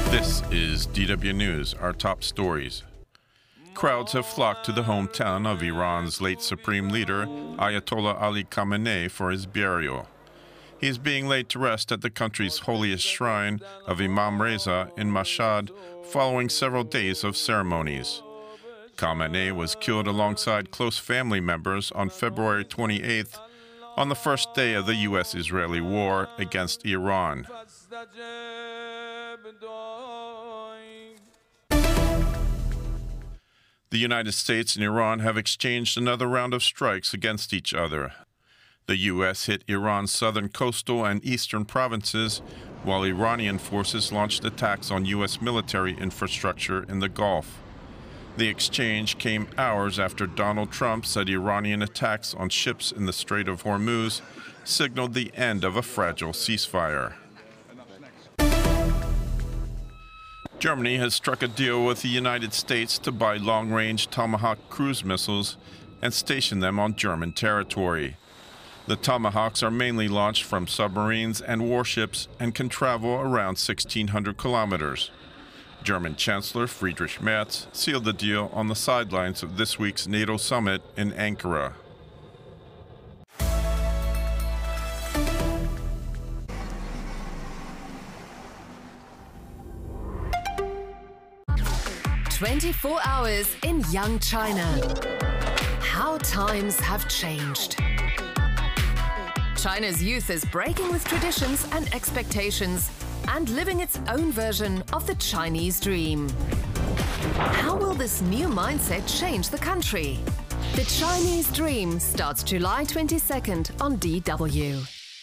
This is DW News, our top stories. Crowds have flocked to the hometown of Iran's late supreme leader, Ayatollah Ali Khamenei, for his burial. He is being laid to rest at the country's holiest shrine of Imam Reza in Mashhad following several days of ceremonies. Khamenei was killed alongside close family members on February 28th, on the first day of the U.S.-Israeli war against Iran. The United States and Iran have exchanged another round of strikes against each other. The U.S. hit Iran's southern coastal and eastern provinces, while Iranian forces launched attacks on U.S. military infrastructure in the Gulf. The exchange came hours after Donald Trump said Iranian attacks on ships in the Strait of Hormuz signaled the end of a fragile ceasefire. Germany has struck a deal with the United States to buy long-range Tomahawk cruise missiles and station them on German territory. The Tomahawks are mainly launched from submarines and warships and can travel around 1,600 kilometers. German Chancellor Friedrich Merz sealed the deal on the sidelines of this week's NATO summit in Ankara. "24 Hours in Young China. How times have changed." China's youth is breaking with traditions and expectations and living its own version of the Chinese dream. How will this new mindset change the country? The Chinese Dream starts July 22nd on DW.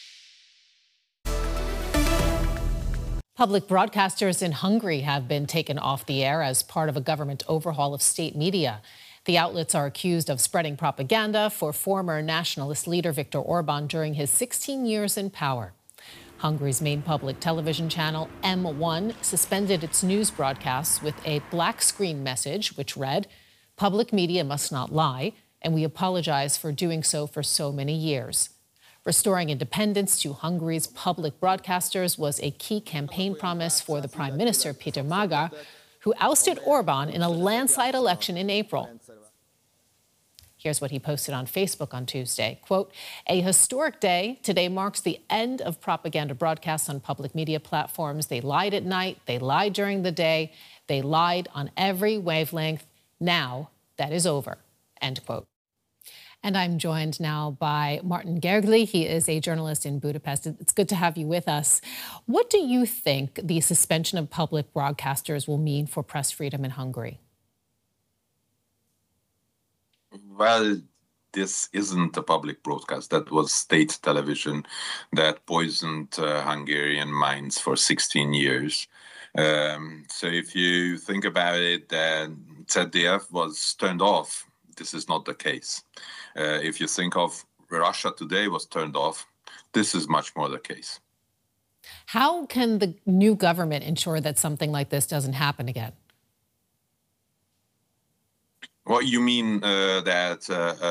Public broadcasters in Hungary have been taken off the air as part of a government overhaul of state media. The outlets are accused of spreading propaganda for former nationalist leader Viktor Orban during his 16 years in power. Hungary's main public television channel, M1, suspended its news broadcasts with a black screen message which read, "Public media must not lie, and we apologize for doing so for so many years." Restoring independence to Hungary's public broadcasters was a key campaign promise for the Prime Minister, Peter Magyar, who ousted Orban in a landslide election in April. Here's what he posted on Facebook on Tuesday. Quote, "A historic day. Today marks the end of propaganda broadcasts on public media platforms. They lied at night. They lied during the day. They lied on every wavelength. Now that is over." End quote. And I'm joined now by Martin Gergely. He is a journalist in Budapest. It's good to have you with us. What do you think the suspension of public broadcasters will mean for press freedom in Hungary? Well, this isn't a public broadcast. That was state television that poisoned Hungarian minds for 16 years. So if you think about it, ZDF was turned off. This is not the case. If you think of Russia Today was turned off, this is much more the case. How can the new government ensure that something like this doesn't happen again? What you mean that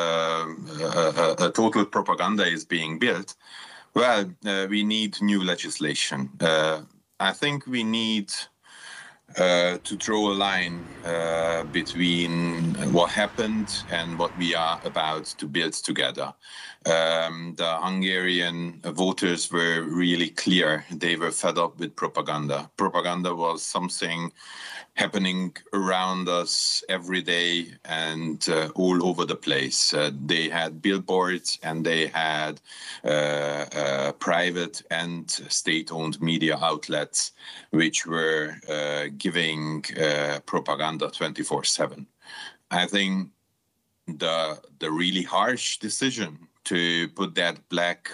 a total propaganda is being built? Well, we need new legislation. I think we need to draw a line between what happened and what we are about to build together. The Hungarian voters were really clear. They were fed up with propaganda. Propaganda was something happening around us every day and all over the place. They had billboards and they had private and state-owned media outlets which were giving propaganda 24/7. I think the really harsh decision to put that black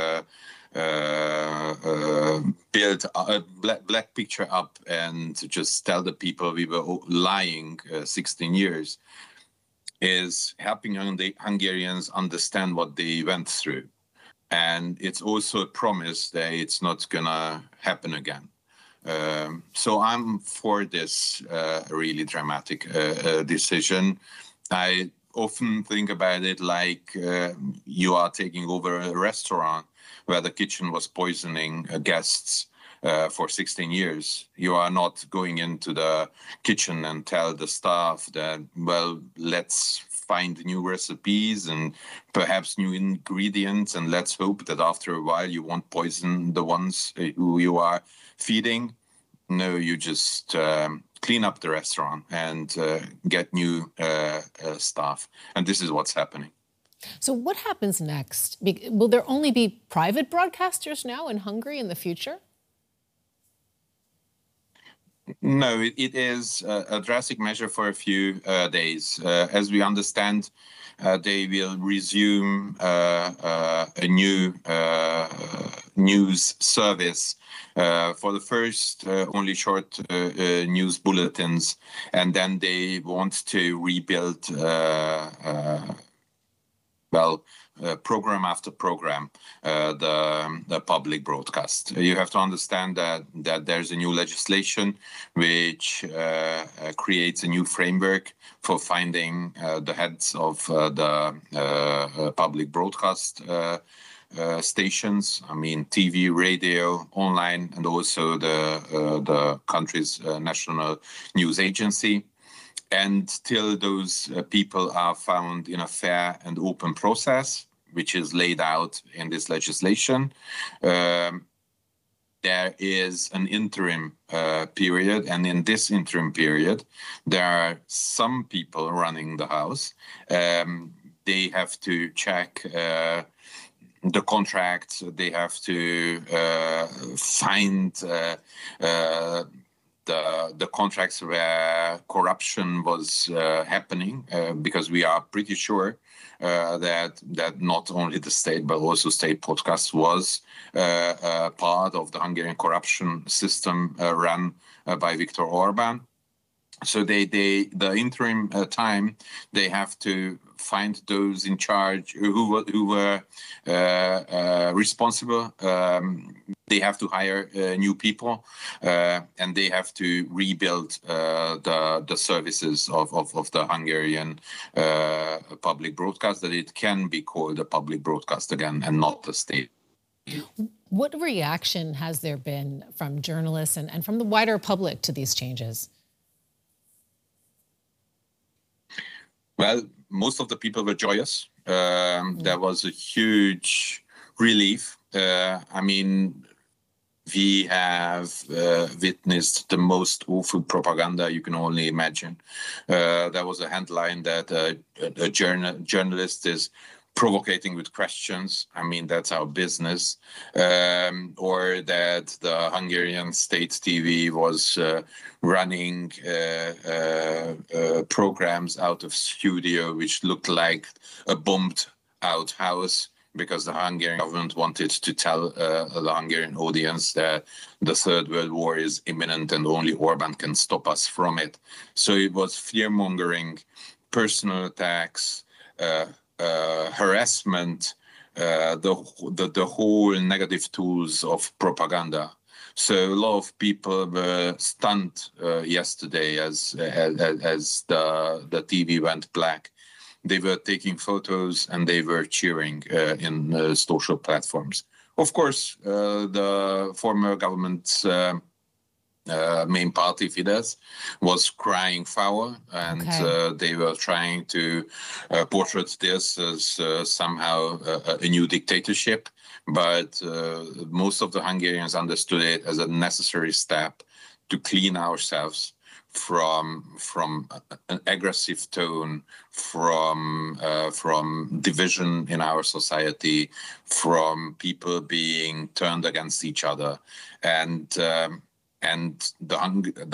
black picture up and to just tell the people we were lying 16 years is helping Hungarians understand what they went through. And it's also a promise that it's not gonna happen again. So I'm for this really dramatic decision. I often think about it like you are taking over a restaurant where the kitchen was poisoning guests for 16 years. You are not going into the kitchen and tell the staff that, well, let's find new recipes and perhaps new ingredients, and let's hope that after a while you won't poison the ones who you are feeding. No, you just clean up the restaurant and get new staff. And this is what's happening. So what happens next? Will there only be private broadcasters now in Hungary in the future? No, it is a drastic measure for a few days. As we understand, they will resume a new news service. For the first, only short news bulletins, and then they want to rebuild program after program, the public broadcast. You have to understand that there's a new legislation which creates a new framework for finding the heads of the public broadcast stations. I mean, TV, radio, online, and also the country's national news agency. And till those people are found in a fair and open process, which is laid out in this legislation, there is an interim period. And in this interim period, there are some people running the house. They have to check the contracts. They have to find the contracts where corruption was happening, because we are pretty sure that not only the state but also state podcast was part of the Hungarian corruption system run by Viktor Orban. So the interim time, they have to find those in charge who were responsible. They have to hire new people, and they have to rebuild the services of the Hungarian public broadcast, that it can be called a public broadcast again and not the state. What reaction has there been from journalists and from the wider public to these changes? Well, most of the people were joyous. There was a huge relief. I mean, we have witnessed the most awful propaganda you can only imagine. There was a headline that a journalist is provocating with questions. I mean, that's our business. Or that the Hungarian state TV was running programs out of studio which looked like a bombed out house, because the Hungarian government wanted to tell the Hungarian audience that the Third World War is imminent and only Orban can stop us from it. So it was fear-mongering, personal attacks, harassment, the whole negative tools of propaganda. So a lot of people were stunned yesterday as the TV went black. They were taking photos and they were cheering in social platforms. Of course, the former government's main party, Fidesz, was crying foul, and they were trying to portray this as somehow a new dictatorship. But most of the Hungarians understood it as a necessary step to clean ourselves from an aggressive tone, from division in our society, from people being turned against each other, and the